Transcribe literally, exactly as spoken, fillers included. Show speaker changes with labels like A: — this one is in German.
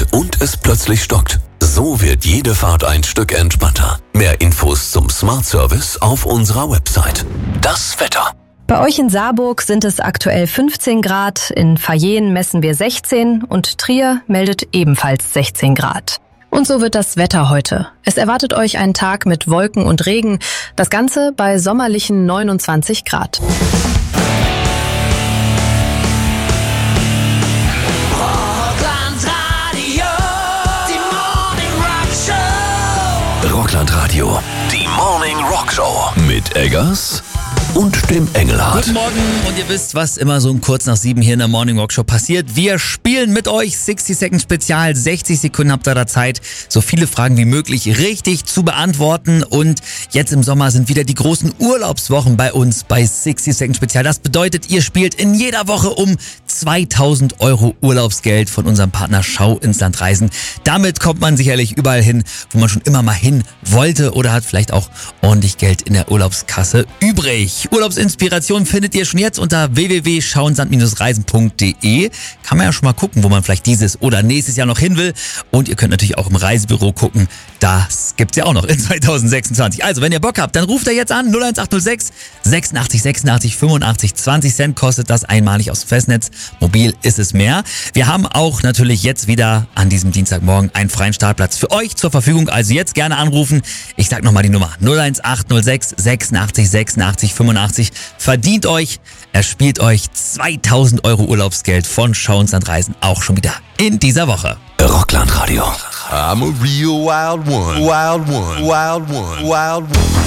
A: und es plötzlich stockt. So wird jede Fahrt ein Stück entspannter. Mehr Infos zum Smart Service auf unserer Website. Das Wetter.
B: Bei euch in Saarburg sind es aktuell fünfzehn Grad, in Fayen messen wir sechzehn und Trier meldet ebenfalls sechzehn Grad. Und so wird das Wetter heute. Es erwartet euch ein Tag mit Wolken und Regen, das Ganze bei sommerlichen neunundzwanzig Grad.
A: Rockland Radio, die Morning Rock Show mit Eggers und dem Engelhardt.
C: Guten Morgen und ihr wisst, was immer so um kurz nach sieben hier in der Morning Rock Show passiert. Wir spielen mit euch sechzig Second Spezial. sechzig Sekunden habt ihr da Zeit, so viele Fragen wie möglich richtig zu beantworten. Und jetzt im Sommer sind wieder die großen Urlaubswochen bei uns bei sechzig Second Spezial. Das bedeutet, ihr spielt in jeder Woche um zweitausend Euro Urlaubsgeld von unserem Partner Schau ins Land Reisen. Damit kommt man sicherlich überall hin, wo man schon immer mal hin wollte oder hat vielleicht auch ordentlich Geld in der Urlaubskasse übrig. Urlaubsinspiration findet ihr schon jetzt unter w w w punkt schauinsland reisen punkt d e. Kann man ja schon mal gucken, wo man vielleicht dieses oder nächstes Jahr noch hin will. Und ihr könnt natürlich auch im Reisebüro gucken. Das gibt's ja auch noch in zweitausendsechsundzwanzig. Also, wenn ihr Bock habt, dann ruft ihr jetzt an null eins acht null sechs sechsundachtzig sechsundachtzig fünfundachtzig. zwanzig Cent kostet das einmalig aus dem Festnetz. Mobil ist es mehr. Wir haben auch natürlich jetzt wieder an diesem Dienstagmorgen einen freien Startplatz für euch zur Verfügung. Also jetzt gerne anrufen. Ich sag nochmal die Nummer null eins acht null sechs sechsundachtzig sechsundachtzig fünfundachtzig. Verdient euch, erspielt euch zweitausend Euro Urlaubsgeld von Schau ins Land Reisen auch schon wieder in dieser Woche.
A: Rockland Radio.
D: I'm a real wild one, wild one, wild one, wild one.